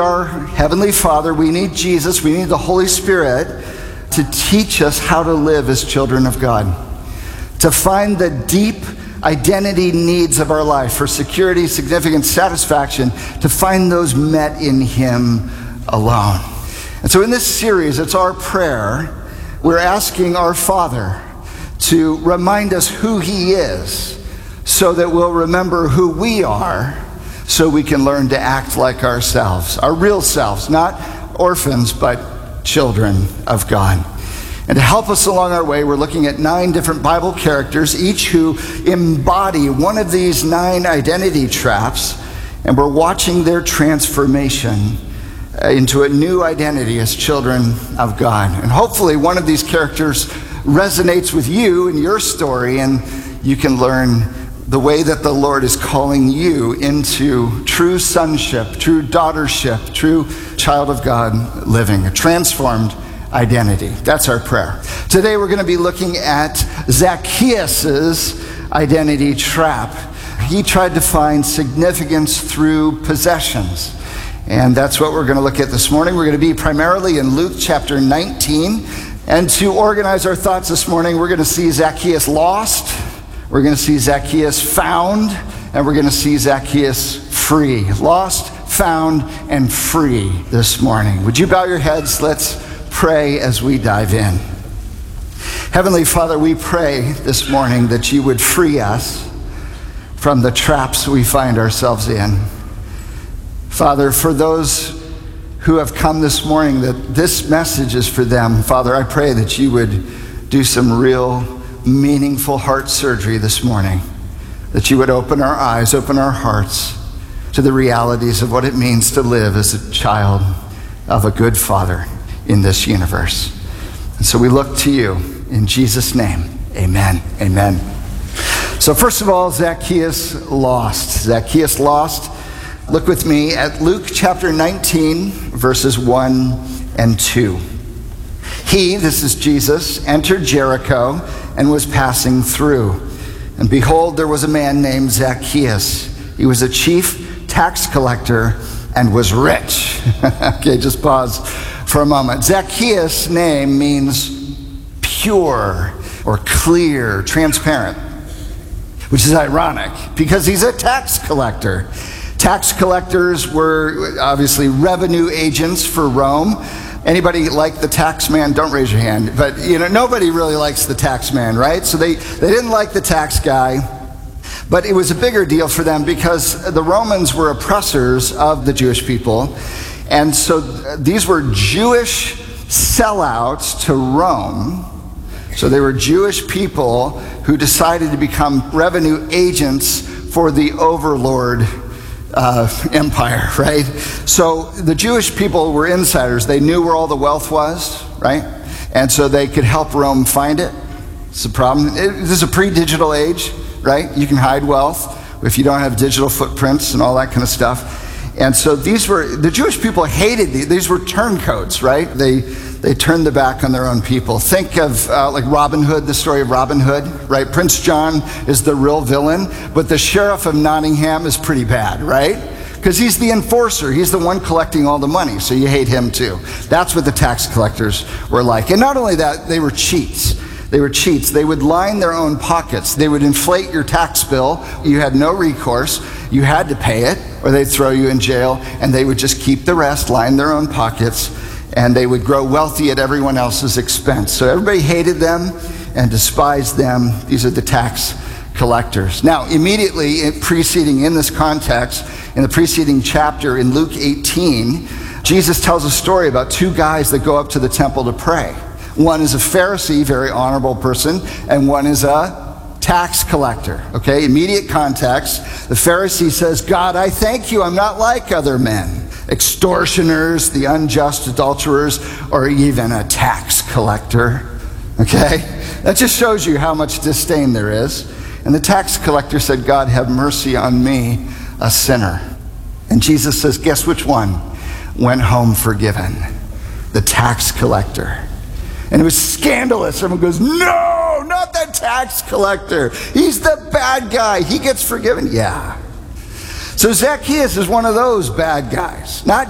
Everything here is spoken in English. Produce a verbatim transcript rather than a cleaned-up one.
Our Heavenly Father, we need Jesus, we need the Holy Spirit to teach us how to live as children of God, to find the deep identity needs of our life for security, significance, satisfaction, to find those met in Him alone. And so in this series, it's our prayer. We're asking our Father to remind us who He is so that we'll remember who we are, so we can learn to act like ourselves, our real selves, not orphans, but children of God. And to help us along our way, we're looking at nine different Bible characters, each who embody one of these nine identity traps, and we're watching their transformation into a new identity as children of God. And hopefully one of these characters resonates with you and your story, and you can learn the way that the Lord is calling you into true sonship, true daughtership, true child of God living, a transformed identity. That's our prayer. Today we're going to be looking at Zacchaeus' identity trap. He tried to find significance through possessions. And that's what we're going to look at this morning. We're going to be primarily in Luke chapter nineteen. And to organize our thoughts this morning, we're going to see Zacchaeus lost, we're going to see Zacchaeus found, and we're going to see Zacchaeus free. Lost, found, and free this morning. Would you bow your heads? Let's pray as we dive in. Heavenly Father, we pray this morning that you would free us from the traps we find ourselves in. Father, for those who have come this morning that this message is for them, Father, I pray that you would do some real meaningful heart surgery this morning, that you would open our eyes, open our hearts to the realities of what it means to live as a child of a good Father in this universe. And so we look to you in Jesus' name. Amen. Amen. So first of all, Zacchaeus lost. Zacchaeus lost. Look with me at Luke chapter nineteen, verses one and two. He, this is Jesus, entered Jericho and was passing through. And behold, there was a man named Zacchaeus. He was a chief tax collector and was rich. Okay, just pause for a moment. Zacchaeus' name means pure or clear, transparent, which is ironic because he's a tax collector. Tax collectors were obviously revenue agents for Rome. Anybody like the tax man? Don't raise your hand. But you know, nobody really likes the tax man, right? So they, they didn't like the tax guy. But it was a bigger deal for them because the Romans were oppressors of the Jewish people. And so these were Jewish sellouts to Rome. So they were Jewish people who decided to become revenue agents for the overlord Uh, empire, right? So the Jewish people were insiders. They knew where all the wealth was, right? And so they could help Rome find it. It's a problem. It, this is a pre-digital age, right? You can hide wealth if you don't have digital footprints and all that kind of stuff. And so these were, the Jewish people hated these. These were turncoats, right? They they turned their back on their own people. Think of uh, like Robin Hood, the story of Robin Hood, right? Prince John is the real villain, but the sheriff of Nottingham is pretty bad, right? Because he's the enforcer. He's the one collecting all the money, so you hate him too. That's what the tax collectors were like. And not only that, they were cheats. They were cheats. They would line their own pockets. They would inflate your tax bill. You had no recourse. You had to pay it, or they'd throw you in jail, and they would just keep the rest, line their own pockets, and they would grow wealthy at everyone else's expense. So everybody hated them and despised them. These are the tax collectors. Now, immediately preceding in this context, in the preceding chapter in Luke eighteen, Jesus tells a story about two guys that go up to the temple to pray. One is a Pharisee, very honorable person, and one is a tax collector. Okay, immediate context. The Pharisee says, God, I thank you, I'm not like other men, extortioners, the unjust adulterers, or even a tax collector. Okay, that just shows you how much disdain there is. And the tax collector said, God, have mercy on me, a sinner. And Jesus says, guess which one went home forgiven? The tax collector. And it was scandalous. Everyone goes, no, not the tax collector. He's the bad guy. He gets forgiven. Yeah. So Zacchaeus is one of those bad guys. Not